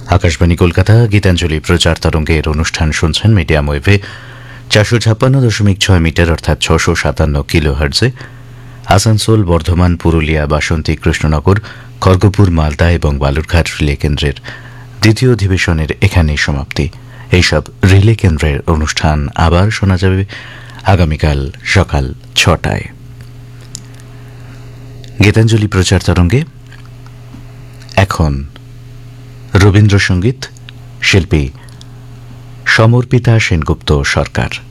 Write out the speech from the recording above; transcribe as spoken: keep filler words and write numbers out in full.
আকাশবাণী কলকাতা গীতাঞ্জলি প্রচার তরঙ্গের অনুষ্ঠান শুনছেন মিডিয়াম ওয়েভে চারশো ছাপ্পান্ন দশমিক ছয় মিটার অর্থাৎ ছশো সাতান্ন কিলো হার্জে আসানসোল, বর্ধমান, পুরুলিয়া, বাসন্তী, কৃষ্ণনগর, খড়গপুর, মালদা এবং বালুরঘাট রিলে কেন্দ্রের দ্বিতীয় অধিবেশনের এখানেই সমাপ্তি। এইসব রিলে কেন্দ্রের অনুষ্ঠান আবার শোনা যাবে আগামীকাল সকাল ছটায়। গীতাঞ্জলি প্রচার তরঙ্গে এখন রবীন্দ্রসঙ্গীত, শিল্পী সমর্পিতা সেনগুপ্ত সরকার।